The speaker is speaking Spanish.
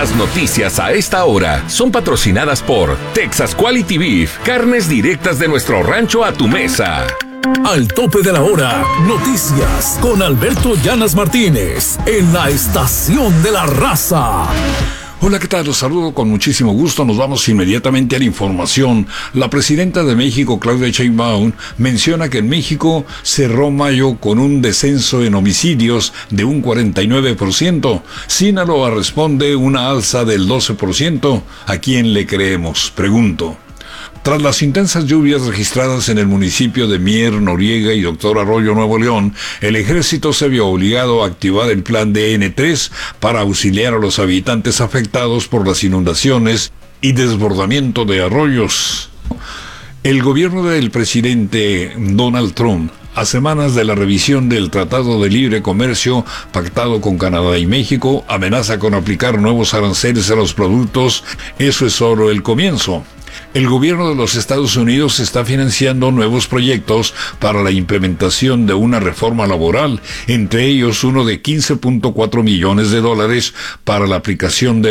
Las noticias a esta hora son patrocinadas por Texas Quality Beef, carnes directas de nuestro rancho a tu mesa. Al tope de la hora, noticias con Alberto Llanas Martínez en la Estación de la Raza. Hola, ¿qué tal? Los saludo con muchísimo gusto. Nos vamos inmediatamente a la información. La presidenta de México, Claudia Sheinbaum, menciona que en México cerró mayo con un descenso en homicidios de un 49%. Sinaloa responde una alza del 12%. ¿A quién le creemos? Pregunto. Tras las intensas lluvias registradas en el municipio de Mier, Noriega y Doctor Arroyo, Nuevo León, el ejército se vio obligado a activar el plan DN3 para auxiliar a los habitantes afectados por las inundaciones y desbordamiento de arroyos. El gobierno del presidente Donald Trump, a semanas de la revisión del Tratado de Libre Comercio pactado con Canadá y México, amenaza con aplicar nuevos aranceles a los productos. Eso es solo el comienzo. El gobierno de los Estados Unidos está financiando nuevos proyectos para la implementación de una reforma laboral, entre ellos uno de $15.4 millones para la aplicación de